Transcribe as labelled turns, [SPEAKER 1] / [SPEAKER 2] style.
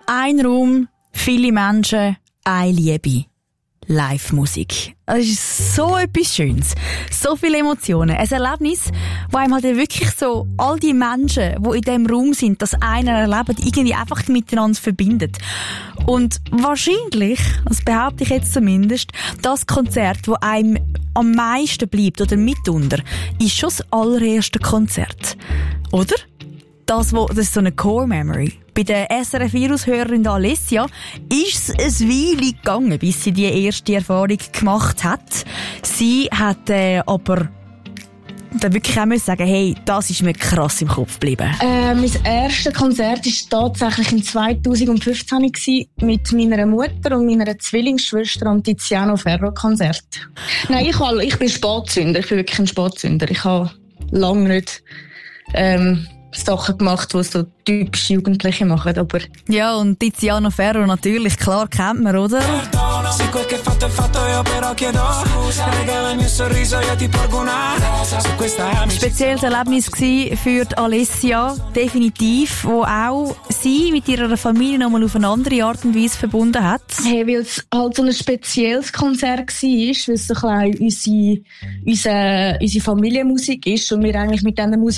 [SPEAKER 1] Ein Raum, viele Menschen, eine Liebe. Live-Musik. Das ist so etwas Schönes. So viele Emotionen. Ein Erlebnis, wo einem halt wirklich so all die Menschen, die in diesem Raum sind, das eine erleben, irgendwie einfach miteinander verbindet. Und wahrscheinlich, das behaupte ich jetzt zumindest, das Konzert, das einem am meisten bleibt oder mitunter, ist schon das allererste Konzert. Oder? Das ist so eine Core-Memory. Bei der SRF-Virus-Hörerin Alessia ist es eine Weile gegangen, bis sie die erste Erfahrung gemacht hat. Sie hat aber dann wirklich auch müssen sagen, hey, das ist mir krass im Kopf geblieben.
[SPEAKER 2] Mein erstes Konzert war tatsächlich in 2015 mit meiner Mutter und meiner Zwillingsschwester am Tiziano Ferro Konzert. Nein, ich bin Spätzünder. Ich bin wirklich ein Spätzünder. Ich habe lange nicht Sachen gemacht, die so typisch Jugendliche machen, aber...
[SPEAKER 1] Ja, und Tiziano Ferro natürlich, klar, kennt man, oder? Spezielles Erlebnis gsi für die Alessia, definitiv, wo auch sie mit ihrer Familie nochmal auf eine andere Art und Weise verbunden hat.
[SPEAKER 2] Hey, weil es halt so ein spezielles Konzert war, weil es so ein bisschen unsere Familienmusik ist und wir eigentlich mit dieser Musik